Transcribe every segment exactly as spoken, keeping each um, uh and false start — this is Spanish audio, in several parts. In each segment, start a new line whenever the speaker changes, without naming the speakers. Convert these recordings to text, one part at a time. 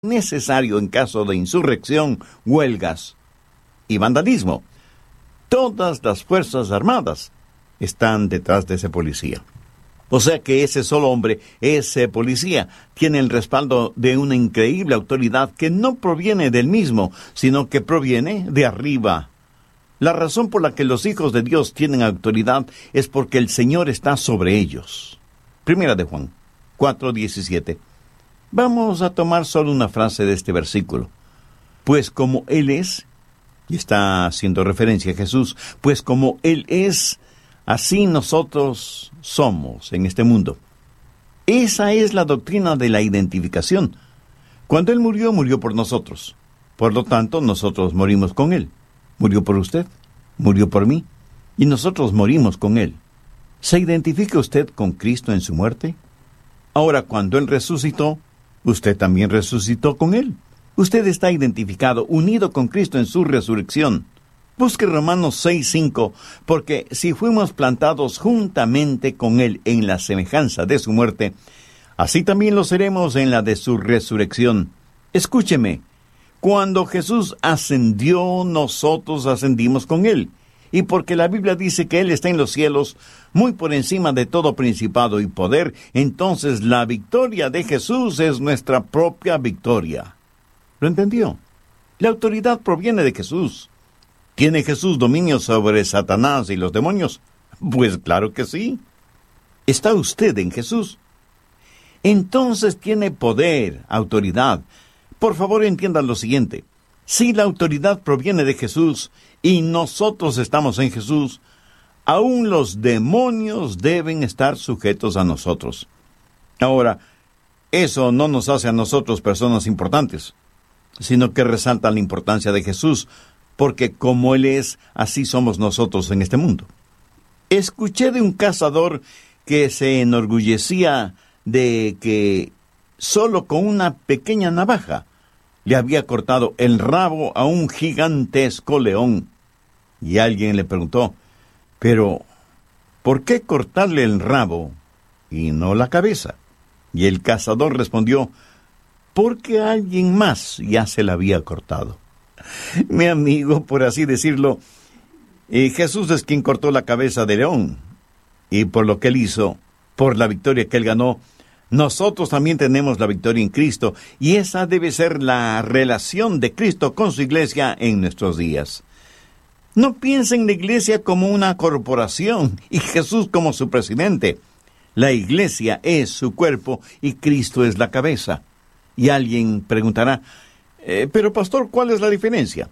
necesario en caso de insurrección, huelgas y vandalismo. Todas las fuerzas armadas están detrás de ese policía. O sea que ese solo hombre, ese policía, tiene el respaldo de una increíble autoridad que no proviene del mismo, sino que proviene de arriba. La razón por la que los hijos de Dios tienen autoridad es porque el Señor está sobre ellos. Primera de Juan cuatro diecisiete. Vamos a tomar solo una frase de este versículo. Pues como Él es, y está haciendo referencia a Jesús, pues como Él es, así nosotros somos en este mundo. Esa es la doctrina de la identificación. Cuando Él murió, murió por nosotros. Por lo tanto, nosotros morimos con Él. Murió por usted, murió por mí, y nosotros morimos con Él. ¿Se identifica usted con Cristo en su muerte? Ahora, cuando Él resucitó, usted también resucitó con Él. Usted está identificado, unido con Cristo en su resurrección. Busque Romanos seis cinco, porque si fuimos plantados juntamente con Él en la semejanza de su muerte, así también lo seremos en la de su resurrección. Escúcheme, cuando Jesús ascendió, nosotros ascendimos con Él. Y porque la Biblia dice que Él está en los cielos, muy por encima de todo principado y poder, entonces la victoria de Jesús es nuestra propia victoria. ¿Lo entendió? La autoridad proviene de Jesús. ¿Tiene Jesús dominio sobre Satanás y los demonios? Pues claro que sí. ¿Está usted en Jesús? Entonces tiene poder, autoridad. Por favor, entiendan lo siguiente. Si la autoridad proviene de Jesús y nosotros estamos en Jesús, aún los demonios deben estar sujetos a nosotros. Ahora, eso no nos hace a nosotros personas importantes, sino que resalta la importancia de Jesús, porque como Él es, así somos nosotros en este mundo. Escuché de un cazador que se enorgullecía de que solo con una pequeña navaja le había cortado el rabo a un gigantesco león. Y alguien le preguntó, pero ¿por qué cortarle el rabo y no la cabeza? Y el cazador respondió, porque alguien más ya se la había cortado. Mi amigo, por así decirlo, eh, Jesús es quien cortó la cabeza de león. Y por lo que Él hizo, por la victoria que Él ganó, nosotros también tenemos la victoria en Cristo, y esa debe ser la relación de Cristo con su iglesia en nuestros días. No piense en la iglesia como una corporación y Jesús como su presidente. La iglesia es su cuerpo y Cristo es la cabeza. Y alguien preguntará, eh, pero pastor, ¿cuál es la diferencia?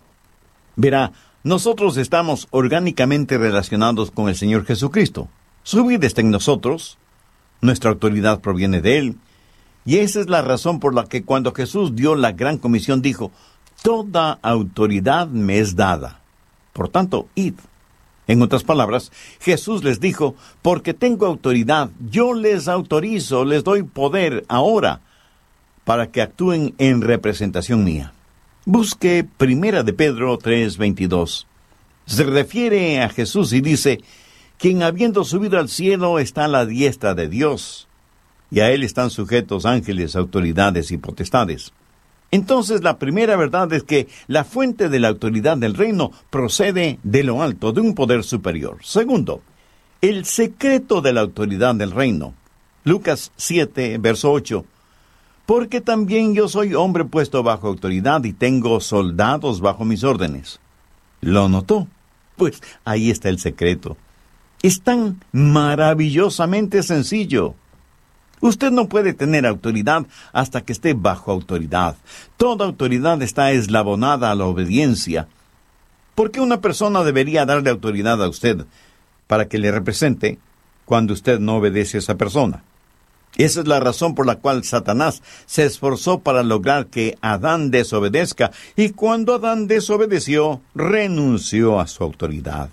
Verá, nosotros estamos orgánicamente relacionados con el Señor Jesucristo. Su vida está en nosotros. Nuestra autoridad proviene de Él, y esa es la razón por la que cuando Jesús dio la gran comisión dijo, toda autoridad me es dada. Por tanto, id. En otras palabras, Jesús les dijo, porque tengo autoridad, yo les autorizo, les doy poder ahora, para que actúen en representación mía. Busque Primera de Pedro tres veintidós. Se refiere a Jesús y dice, quien habiendo subido al cielo está a la diestra de Dios, y a Él están sujetos ángeles, autoridades y potestades. Entonces la primera verdad es que la fuente de la autoridad del reino procede de lo alto, de un poder superior. Segundo, el secreto de la autoridad del reino. Lucas siete, verso ocho. Porque también yo soy hombre puesto bajo autoridad y tengo soldados bajo mis órdenes. ¿Lo notó? Pues ahí está el secreto. Es tan maravillosamente sencillo. Usted no puede tener autoridad hasta que esté bajo autoridad. Toda autoridad está eslabonada a la obediencia. ¿Por qué una persona debería darle autoridad a usted para que le represente cuando usted no obedece a esa persona? Esa es la razón por la cual Satanás se esforzó para lograr que Adán desobedezca, y cuando Adán desobedeció, renunció a su autoridad.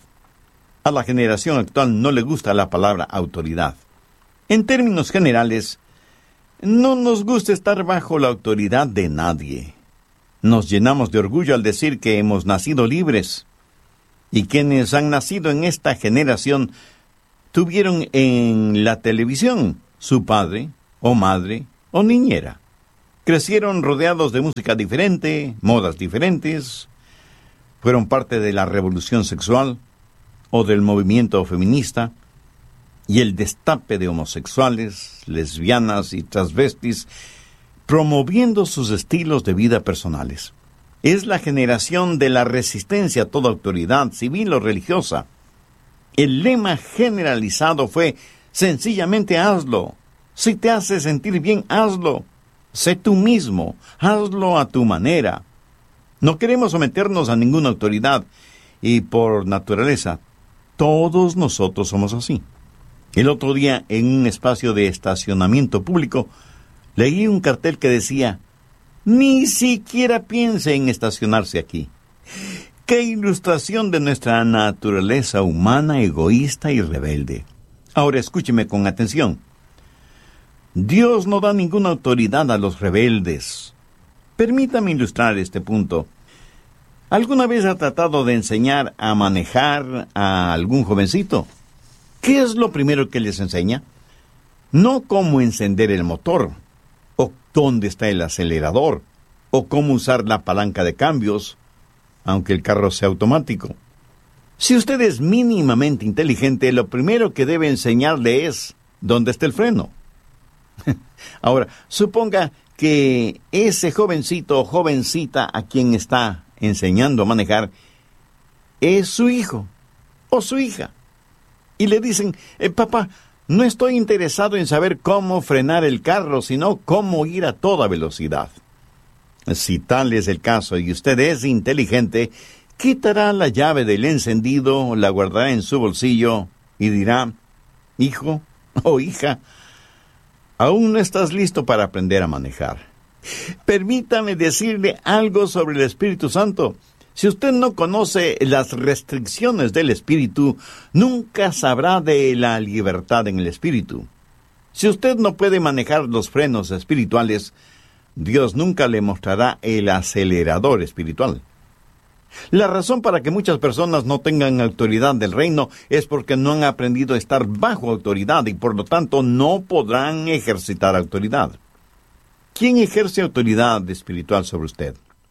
A la generación actual no le gusta la palabra autoridad. En términos generales, no nos gusta estar bajo la autoridad de nadie. Nos llenamos de orgullo al decir que hemos nacido libres. Y quienes han nacido en esta generación tuvieron en la televisión su padre, o madre, o niñera. Crecieron rodeados de música diferente, modas diferentes, fueron parte de la revolución sexual o del movimiento feminista y el destape de homosexuales, lesbianas y transvestis, promoviendo sus estilos de vida personales. Es la generación de la resistencia a toda autoridad civil o religiosa. El lema generalizado fue, sencillamente hazlo. Si te hace sentir bien, hazlo. Sé tú mismo, hazlo a tu manera. No queremos someternos a ninguna autoridad y por naturaleza, todos nosotros somos así. El otro día, en un espacio de estacionamiento público, leí un cartel que decía, ni siquiera piense en estacionarse aquí. ¡Qué ilustración de nuestra naturaleza humana, egoísta y rebelde! Ahora escúcheme con atención. Dios no da ninguna autoridad a los rebeldes. Permítame ilustrar este punto. ¿Alguna vez ha tratado de enseñar a manejar a algún jovencito? ¿Qué es lo primero que les enseña? No cómo encender el motor, o dónde está el acelerador, o cómo usar la palanca de cambios, aunque el carro sea automático. Si usted es mínimamente inteligente, lo primero que debe enseñarle es dónde está el freno. Ahora, suponga que ese jovencito o jovencita a quien está enseñando a manejar es su hijo o su hija. Y le dicen, eh, papá, no estoy interesado en saber cómo frenar el carro, sino cómo ir a toda velocidad. Si tal es el caso y usted es inteligente, quitará la llave del encendido, la guardará en su bolsillo y dirá, hijo o hija, aún no estás listo para aprender a manejar. Permítame decirle algo sobre el Espíritu Santo. Si usted no conoce las restricciones del Espíritu, nunca sabrá de la libertad en el Espíritu. Si usted no puede manejar los frenos espirituales, Dios nunca le mostrará el acelerador espiritual. La razón para que muchas personas no tengan autoridad del reino es porque no han aprendido a estar bajo autoridad y por lo tanto no podrán ejercitar autoridad. ¿Quién ejerce autoridad espiritual sobre usted?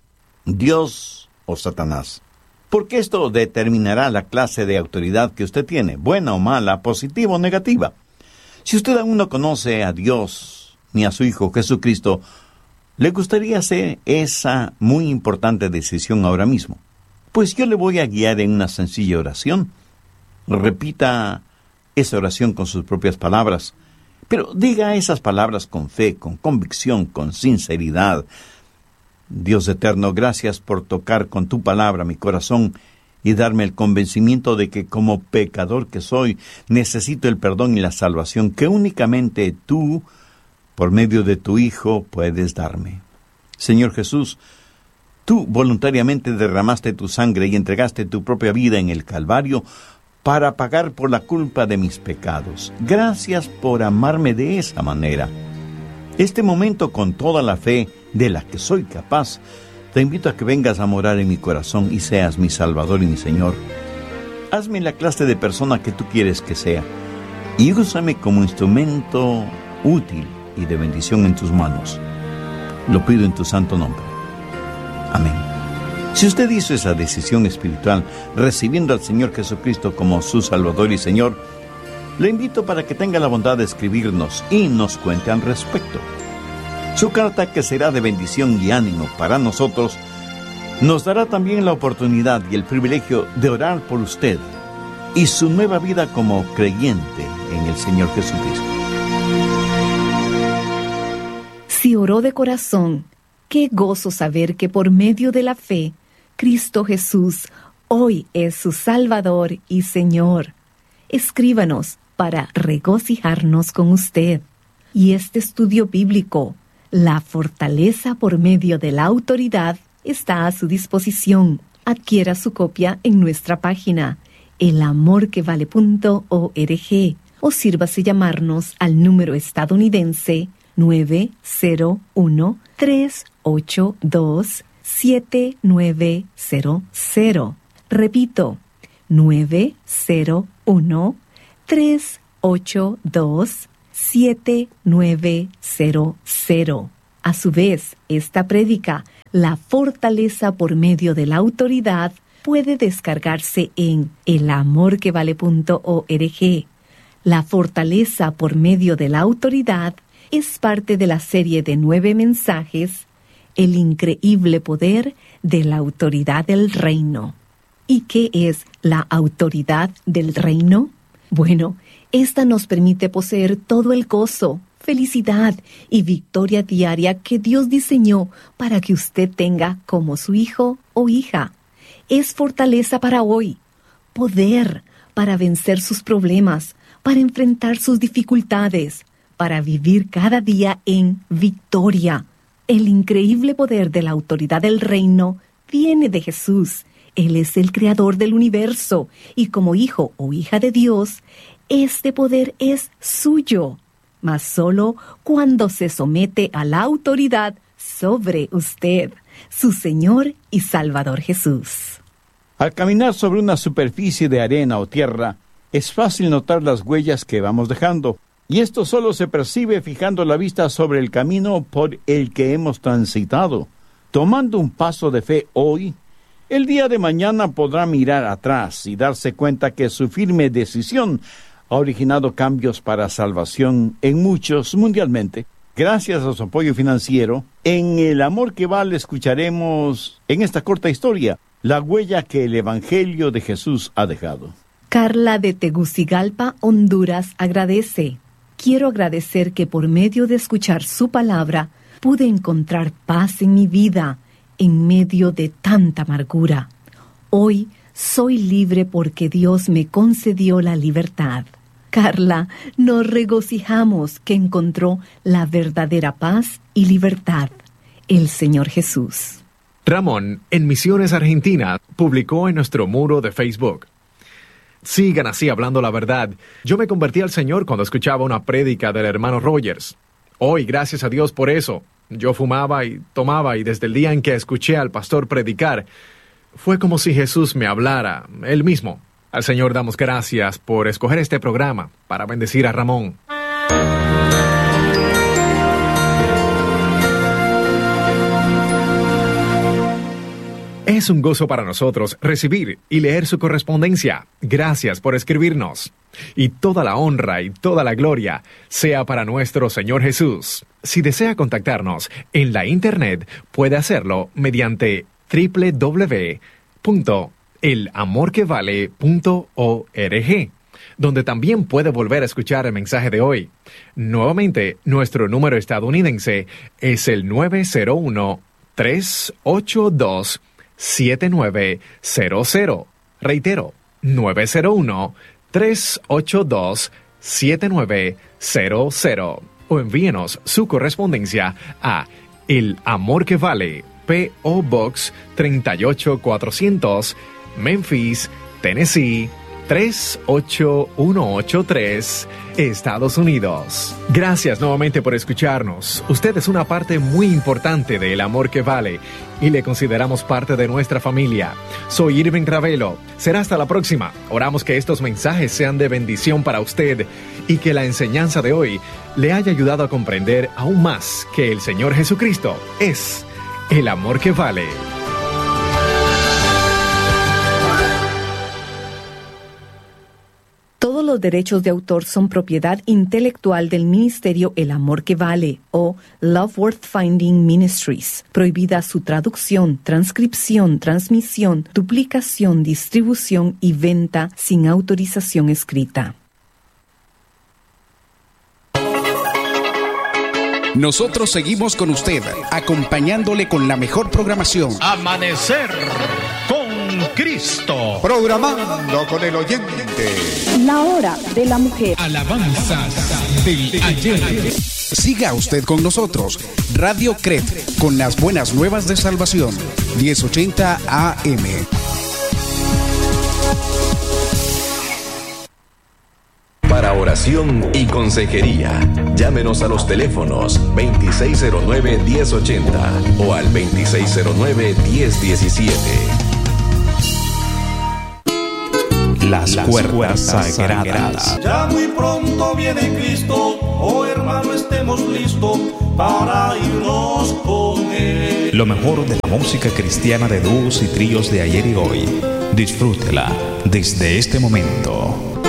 ¿Dios o Satanás? Porque esto determinará la clase de autoridad que usted tiene, buena o mala, positiva o negativa. Si usted aún no conoce a Dios ni a su Hijo Jesucristo, ¿le gustaría hacer esa muy importante decisión ahora mismo? Pues yo le voy a guiar en una sencilla oración. Repita esa oración con sus propias palabras, pero diga esas palabras con fe, con convicción, con sinceridad. Dios eterno, gracias por tocar con tu palabra mi corazón y darme el convencimiento de que como pecador que soy, necesito el perdón y la salvación que únicamente tú, por medio de tu Hijo, puedes darme. Señor Jesús, tú voluntariamente derramaste tu sangre y entregaste tu propia vida en el Calvario para pagar por la culpa de mis pecados. Gracias por amarme de esa manera. Este momento, con toda la fe de la que soy capaz, te invito a que vengas a morar en mi corazón y seas mi Salvador y mi Señor. Hazme la clase de persona que tú quieres que sea y úsame como instrumento útil y de bendición en tus manos. Lo pido en tu santo nombre. Amén. Si usted hizo esa decisión espiritual, recibiendo al Señor Jesucristo como su Salvador y Señor, le invito para que tenga la bondad de escribirnos y nos cuente al respecto. Su carta, que será de bendición y ánimo para nosotros, nos dará también la oportunidad y el privilegio de orar por usted y su nueva vida como creyente en el Señor Jesucristo.
Si oró de corazón, qué gozo saber que por medio de la fe, Cristo Jesús hoy es su Salvador y Señor. Escríbanos para regocijarnos con usted. Y este estudio bíblico, La fortaleza por medio de la autoridad, está a su disposición. Adquiera su copia en nuestra página, el amor que vale punto org, o sírvase llamarnos al número estadounidense nueve cero uno, tres ocho dos, siete nueve cero cero. Repito, nueve cero uno, tres ocho dos, siete nueve cero cero. A su vez, esta prédica, La fortaleza por medio de la autoridad, puede descargarse en el amor que vale punto org. La fortaleza por medio de la autoridad es parte de la serie de nueve mensajes, El increíble poder de la autoridad del reino. ¿Y qué es la autoridad del reino? Bueno, esta nos permite poseer todo el gozo, felicidad y victoria diaria que Dios diseñó para que usted tenga como su hijo o hija. Es fortaleza para hoy, poder para vencer sus problemas, para enfrentar sus dificultades, para vivir cada día en victoria. El increíble poder de la autoridad del reino viene de Jesús. Él es el creador del universo y como hijo o hija de Dios, este poder es suyo, mas solo cuando se somete a la autoridad sobre usted, su Señor y Salvador Jesús.
Al caminar sobre una superficie de arena o tierra, es fácil notar las huellas que vamos dejando, y esto solo se percibe fijando la vista sobre el camino por el que hemos transitado. Tomando un paso de fe hoy, el día de mañana podrá mirar atrás y darse cuenta que su firme decisión ha originado cambios para salvación en muchos mundialmente. Gracias a su apoyo financiero, en El Amor que Vale escucharemos en esta corta historia la huella que el Evangelio de Jesús ha dejado.
Carla de Tegucigalpa, Honduras, agradece. Quiero agradecer que por medio de escuchar su palabra pude encontrar paz en mi vida en medio de tanta amargura. Hoy soy libre porque Dios me concedió la libertad. Carla, nos regocijamos que encontró la verdadera paz y libertad, el Señor Jesús.
Ramón, en Misiones, Argentina, publicó en nuestro muro de Facebook: sigan así hablando la verdad. Yo me convertí al Señor cuando escuchaba una prédica del hermano Rogers. Hoy, gracias a Dios por eso. Yo fumaba y tomaba y desde el día en que escuché al pastor predicar, fue como si Jesús me hablara, él mismo. Al Señor damos gracias por escoger este programa para bendecir a Ramón. Es un gozo para nosotros recibir y leer su correspondencia. Gracias por escribirnos. Y toda la honra y toda la gloria sea para nuestro Señor Jesús. Si desea contactarnos en la internet, puede hacerlo mediante doble u doble u doble u punto el amor que vale punto org, donde también puede volver a escuchar el mensaje de hoy. Nuevamente, nuestro número estadounidense es el nueve cero uno, tres ocho dos, siete nueve cero cero. Reitero, nueve cero uno, tres ocho dos, siete nueve cero cero. O envíenos su correspondencia a El Amor que Vale, P O Box treinta y ocho cuatrocientos, Memphis, Tennessee tres ocho uno ocho tres, Estados Unidos. Gracias nuevamente por escucharnos. Usted es una parte muy importante de El Amor que Vale y le consideramos parte de nuestra familia. Soy Irving Ravelo. Será hasta la próxima. Oramos que estos mensajes sean de bendición para usted y que la enseñanza de hoy le haya ayudado a comprender aún más que el Señor Jesucristo es el amor que vale.
Todos los derechos de autor son propiedad intelectual del Ministerio El Amor que Vale o Love Worth Finding Ministries. Prohibida su traducción, transcripción, transmisión, duplicación, distribución y venta sin autorización escrita.
Nosotros seguimos con usted, acompañándole con la mejor programación.
Amanecer con Cristo.
Programando con el oyente.
La hora de la mujer.
Alabanzas del ayer.
Siga usted con nosotros. Radio C R E T, con las buenas nuevas de salvación. diez ochenta A M.
Para oración y consejería, llámenos a los teléfonos veintiséis cero nueve, diez ochenta o al veintiséis cero nueve, diez diecisiete.
Las, Las cuerdas sagradas.
Ya muy pronto viene Cristo. oh hermano, estemos listos para irnos con Él.
Lo mejor de la música cristiana de dúos y tríos de ayer y hoy. Disfrútela desde este momento.